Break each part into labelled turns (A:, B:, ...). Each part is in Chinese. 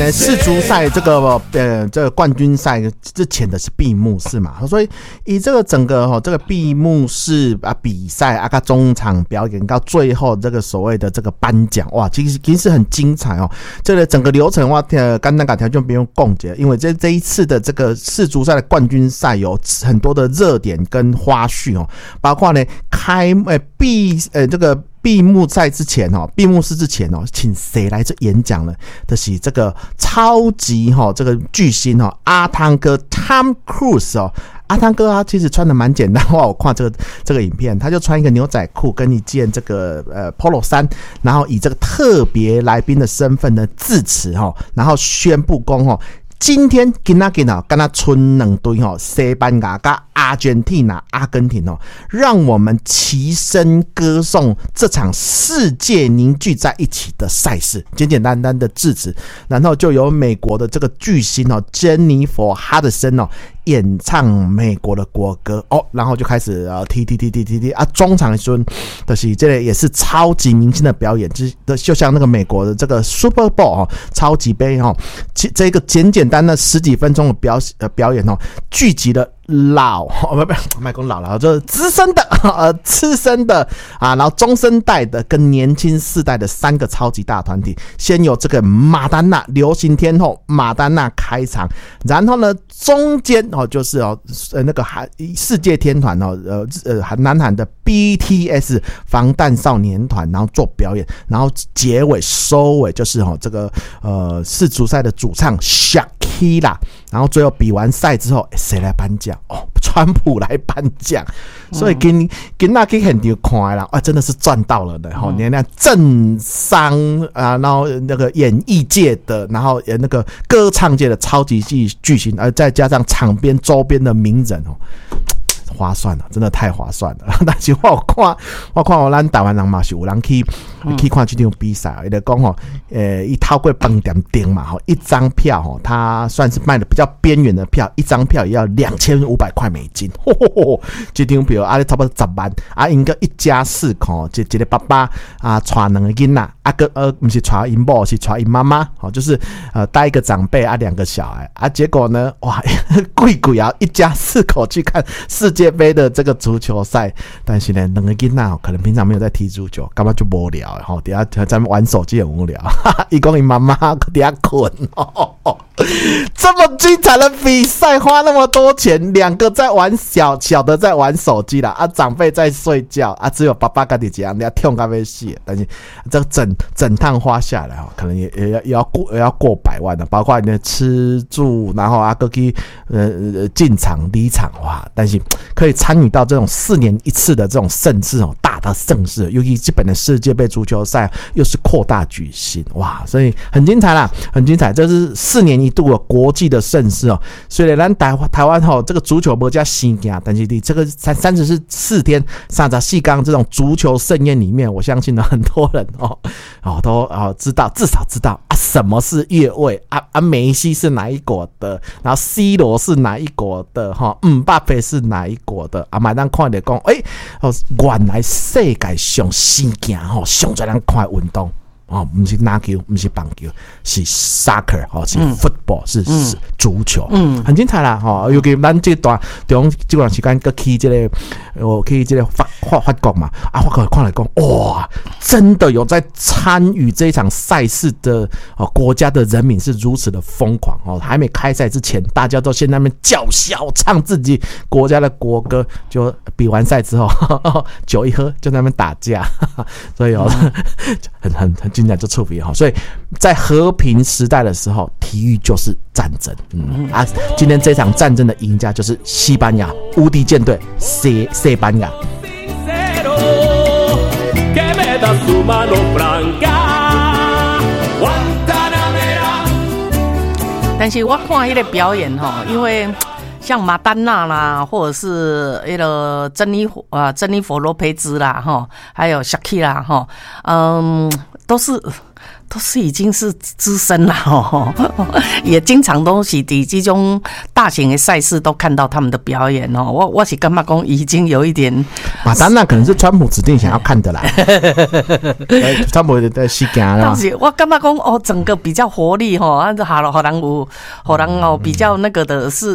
A: 世足赛这个冠军赛之前的是闭幕式嘛，所以以这个整个这个闭幕式比赛啊，中场表演到最后这个所谓的这个颁奖，哇，其实很精彩哦。这个整个流程哇，刚刚条件不用共结，因为这一次的这个世足赛的冠军赛有很多的热点跟花絮哦，包括呢这个闭幕赛之前闭幕式之前请谁来这演讲呢？就是这个超级这个巨星阿汤哥 Tom Cruise 阿汤哥他其实穿的蛮简单，我看这个影片，他就穿一个牛仔裤跟一件这个polo 衫，然后以这个特别来宾的身份呢致辞然后宣布说今天跟他剩两队西班牙跟阿根廷让我们齐声歌颂这场世界凝聚在一起的赛事，简简单单的致辞，然后就由美国的这个巨星Jennifer Hudson演唱美国的国歌然后就开始踢中场的时候就是这个也是超级明星的表演，就像那个美国的这个 Super Bowl 超级杯这个简单的十几分钟的表演聚集了不讲老就是资深的然后中生代的跟年轻世代的3个超级大团体，先有这个马丹娜流行天后马丹娜开场，然后呢中间就是那个世界天团南韩的 BTS 防弹少年团，然后做表演，然后结尾收尾就是这个世足赛的主唱 Shakira， 然后最后比完赛之后谁来颁奖川普来颁奖，所以跟那去现场看啦，真的是赚到了的你看政商然后那个演艺界的，然后那个歌唱界的超级巨星，再加上场边周边的名人划算了，真的太划算了。但是我看咱台湾人嘛是有人去看这场比赛，他讲他透过饭店订嘛一张票他算是卖的比较边缘的票，一张票也要2500块美金，这张票差不多10万应该一家4口，一个爸爸带2个囡仔不是带因某，是带因妈妈就是带一个长辈2个小孩结果呢哇贵一家4口去看世界杯的这个足球赛，但是呢2个囡仔可能平常没有在踢足球，干嘛就无聊等下在玩手机很无聊他说他妈妈等下困这么精彩的比赛花那么多钱，2个在玩小的在玩手机啦长辈在睡觉只有爸爸自己这样，人家痛到要死，但是这个整趟花下来可能也要过100万的，包括你的吃住，然后还去进场离场哇，但是可以参与到这种4年一次的这种盛事大的盛事，尤其日本的世界杯足球赛又是扩大举行哇，所以很精彩啦，很精彩，这是4年一度的国际的盛事虽然咱台湾这个足球没这生行，但是你这个34天34天这种足球盛宴里面，我相信呢很多人都知道，至少知道什么是越位梅西是哪一国的，然后 C 罗是哪一国的巴佩是哪一国的买咱看得讲原来世界上生行上最人看的运动不是篮球，不是棒球，是 soccer 是 football 是足球很精彩啦尤其咱这段时间去这个我去这个法国嘛法国看来讲哇，真的有在参与这一场赛事的国家的人民是如此的疯狂还没开赛之前大家都先在那边叫嚣唱自己国家的国歌，就比完赛之后酒一喝就在那边打架所以很精彩就触笔所以在和平时代的时候体育就是战争今天这场战争的赢家就是西班牙无敌舰队西班牙
B: 但是我看那个表演因为像马丹娜啦，或者是那个珍妮佛罗培兹啦，还有 Shakira 都是都是已经是资深了哦，也经常都是在这种大型的赛事都看到他们的表演哦。我是感觉讲已经有一点，
A: 马丹娜可能是川普指定想要看的啦，川普的戏感啦。
B: 但是我感觉讲哦，整个比较活力哈，好了，好人哦比较那个的是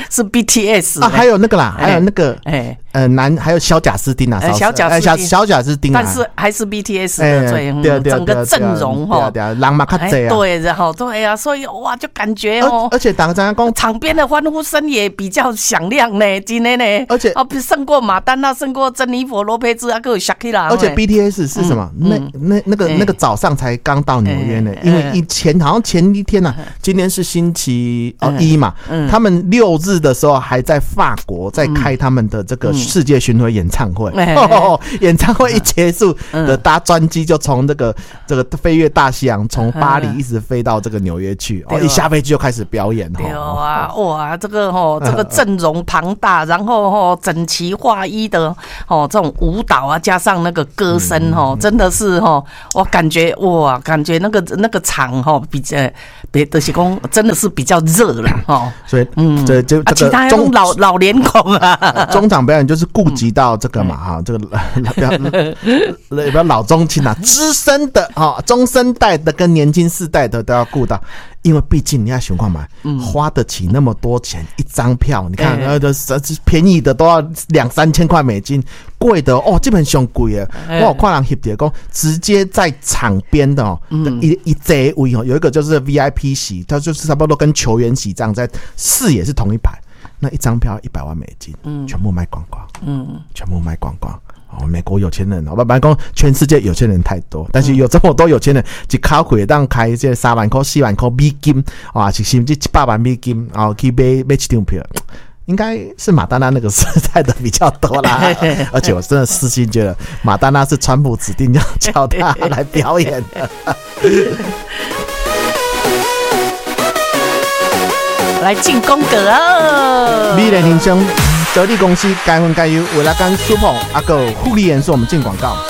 B: BTS
A: 啊，还有那个啦，还有那个还有小贾斯汀啊，
B: 小
A: 贾斯汀，
B: 但是还是 BTS 的最整个阵容哈。
A: 人嘛较济啊，
B: 对，然后对啊，所以哇，就感觉哦，
A: 而且大家讲
B: 场边的欢呼声也比较响亮呢，今天呢，
A: 而且
B: 胜过马丹娜，胜过珍妮佛罗佩兹啊，各有 Shakira。
A: 而且 BTS 是什么？那个早上才刚到纽约呢，因为好像前一天啊，今天是星期一嘛，他们6日的时候还在法国在开他们的这个世界巡回演唱会，演唱会一结束的搭专机就从这个飞越大西洋，从巴黎一直飞到这个纽约去，一下飞机就开始表演。
B: 对啊，哇，这个阵容庞大，然后整齐划一的这种舞蹈啊，加上那个歌声真的是我感觉那个场比就是讲真的是比较热了
A: 所以这个
B: 其他老脸孔啊，
A: 中场表演就是顾及到这个嘛这个不要老中青啊，资深的中生代的跟年轻世代的都要顾到，因为毕竟你要想看嘛，花得起那么多钱一张票，你看便宜的都要2-3千块美金，贵的基本上贵的。我有看人翕的讲，直接在场边的一座位有一个就是 VIP 席，它就是差不多跟球员席这样，在视野是同一排，那一张票100万美金，全部卖光光，全部卖光光。美国有钱人，我白讲全世界有钱人太多，但是有这么多有钱人，一口气当开这3万块、4万块美金，甚至700万美金，去买一张票，应该是马丹娜那个时代的比较多啦。而且我真的私心觉得，马丹娜是川普指定要叫他来表演的。
B: 来进宫格哦！
A: 美联人生得力公司该分该优，为了跟 Super 个护理元素，我们进广告。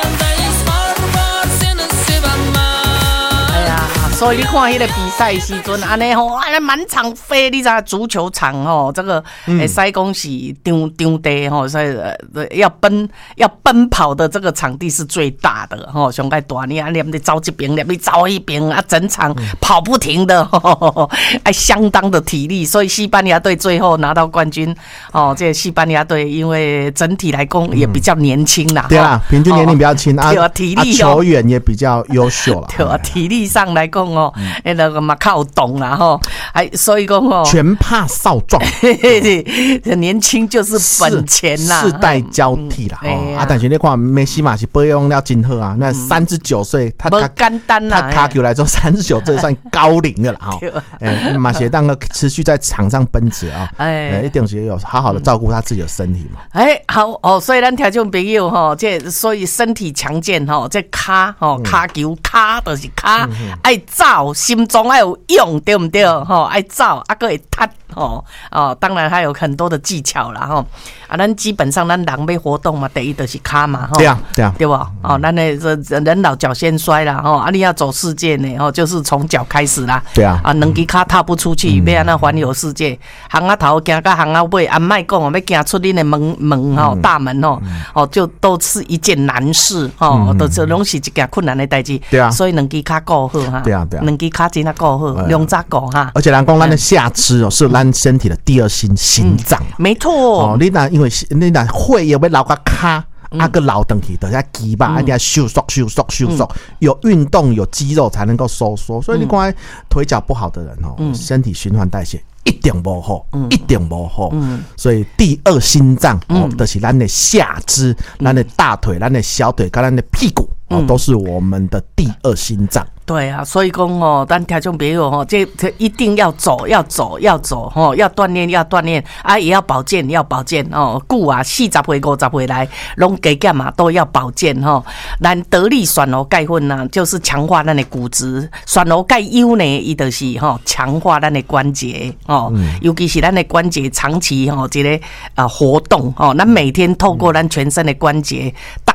B: 所以你看迄个比赛时阵，安尼满场飞，你知道足球场这个会使讲是场地所以要奔跑的这个场地是最大的上盖大，你念你走这边，念你走那边啊，整场跑不停的相当的体力，所以西班牙队最后拿到冠军这个西班牙队因为整体来讲也比较年轻啦，
A: 对啦，平均年龄比较轻
B: 对啊，体力
A: 球员也比较优秀啦，
B: 对啊，体力上来讲那个嘛靠懂啦所以讲
A: 全怕少壮，
B: 年轻就是本钱啦，
A: 世代交替啦但是你看梅西嘛是保养了真好啊，那39岁他不
B: 简单啦，
A: 他球来说39岁算高龄的啦嘛是当个持续在场上奔驰一定是有好好的照顾他自己的身体嘛。
B: 好所以咱听众朋友这所以身体强健这卡球卡就是卡爱走，心中要有用，对不对？爱走还可以踢当然还有很多的技巧啦咱基本上咱人要活动嘛，第一就是卡嘛
A: 对啊
B: 对吧？咱的人老脚先衰啦你要走世界呢就是从脚开始啦，
A: 对啊
B: 两只脚踏不出去，要安那环游世界，行啊头行到行啊尾，莫讲要行出恁的门大门就都是一件难事都是拢是一件困难的代志，
A: 对啊，
B: 所以两只脚顾好
A: 对啊
B: 两只脚真的顾好，两只顾
A: 而且人讲咱的下肢是咱身体的第二心脏，
B: 没错
A: 你因为你血要留到脚个老回去，就是肌肉一定要收缩，有运动有肌肉才能够收缩，所以你看腿脚不好的人身体循环代谢一定不好，一定不好，所以第二心脏就是咱的下肢，咱的大腿，咱的小腿跟咱的屁股都是我们的第二心脏。
B: 对啊，所以讲咱听众朋友这一定要走，要锻炼也要保健久啊40岁50岁来拢加减嘛都要保健咱得力旋螺钙粉就是强化咱的骨质，旋螺钙优呢伊就是强化咱的关节尤其是咱的关节长期这个活动咱每天透过咱全身的关节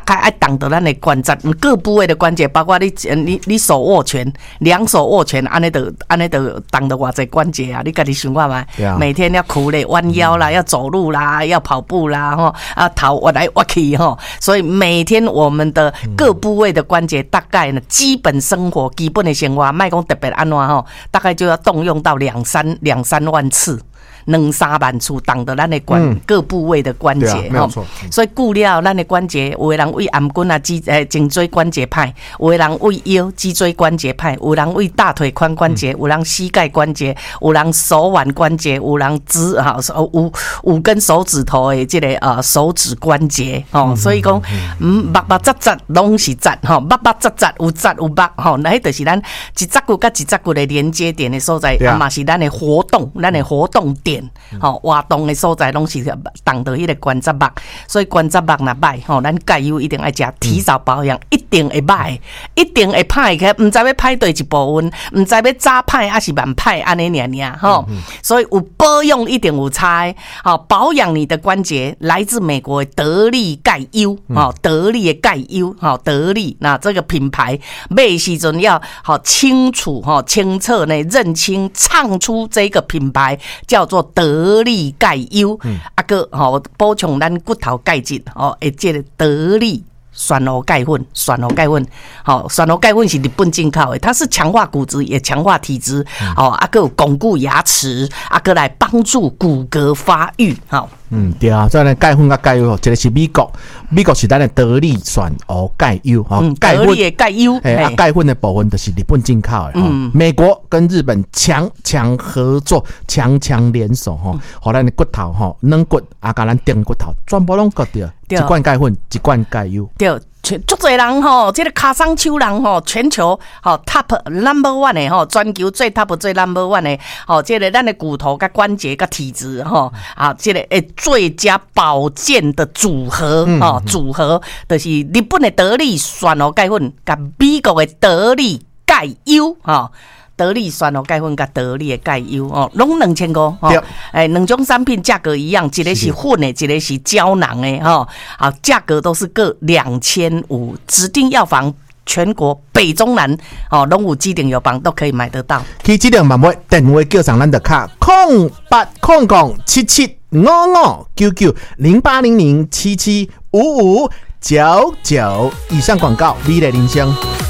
B: 概爱挡到咱的关节各部位的关节，包括你手握拳，两手握拳，安尼就挡到偌济关节啊！你家己想看嘛，每天要苦累弯腰啦，要走路啦，要跑步啦，吼啊头挖来挖去吼，所以每天我们的各部位的关节大概呢，基本生活、基本的生活，莫讲特别安怎吼，大概就要动用到两三万次。2-3万次挡到咱的各部位的关节哈，所以顾了咱的关节，有的人为颔胫啊、颈椎关节歹，有的人为腰脊椎关节歹，有人为大腿髋关节，有人膝盖关节，有人手腕关节，有人五根手指头的这个手指关节哦，所以讲密扎扎拢是扎吼，密扎扎有扎有密吼，那就是咱一扎骨甲一扎骨的连接点的所在，嘛是咱的活动点。活动的所在拢是挡到迄个关节肉，所以关节肉若歹吼，咱钙油一定爱食，提早保养一定会歹，一定会歹起，唔知要歹对一部分，唔知要早歹还是晚歹安尼尔吼，所以有保养一定有差。好，保养你的关节来自美国的得力钙油，得力的钙油，得力那这个品牌买的时阵要好清楚清澈呢认清唱出这个品牌叫做得力钙油，个补充咱骨头钙质诶，这个得力酸蚵钙粉，酸蚵钙粉是日本进口的，它是强化骨质也强化体质，个有巩固牙齿，个来帮助骨骼发育，
A: 对啊，所以呢，钙粉甲钙油，这个是美国是咱的得力酸蚵钙油，
B: 得力的钙油，
A: 钙粉的部分就是日本进口的，美国跟日本强合作，强联手，互咱的骨头软骨甲咱顶骨头全部拢割掉，一罐钙粉，一罐钙油，
B: 对。足侪人吼，这个卡桑丘人吼，全球top number one 的吼，全球最 top 最 number one 的吼，这个咱的骨头甲关节甲体质吼，这个最佳保健的组合组合就是日本的得力酸蚵钙粉甲美国的得力钙油得力酸蚵钙粉甲得力的钙油拢2500两种产品价格一样，一个是混的，一个是胶囊的价格都是各2500，指定药房全国北中南拢有指定药房都可以买得到。
A: 去指定买买电话叫上咱的卡08007755990800775599。以上广告美丽铃声。